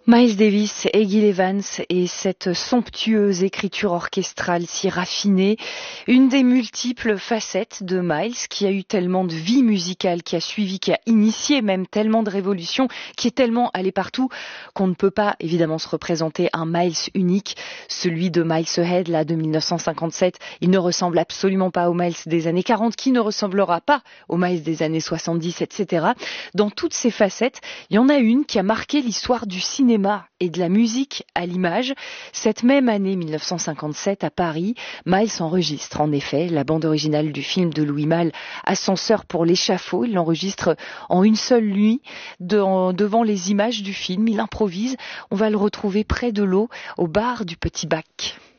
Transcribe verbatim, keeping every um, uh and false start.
Miles Davis et Gil Evans et cette somptueuse écriture orchestrale si raffinée, une des multiples facettes de Miles qui a eu tellement de vie musicale, qui a suivi, qui a initié même tellement de révolutions, qui est tellement allé partout qu'on ne peut pas évidemment se représenter un Miles unique, celui de Miles Ahead là de mille neuf cent cinquante-sept. Il ne ressemble absolument pas au Miles des années quarante, qui ne ressemblera pas au Miles des années soixante-dix, et cetera. Dans toutes ces facettes, il y en a une qui a marqué l'histoire du cinéma et de la musique à l'image. Cette même année mille neuf cent cinquante-sept, à Paris, Miles enregistre en effet la bande originale du film de Louis Malle, Ascenseur pour l'échafaud. Il l'enregistre en une seule nuit de, devant les images du film. Il improvise. On va le retrouver près de l'eau, au bar du Petit Bac.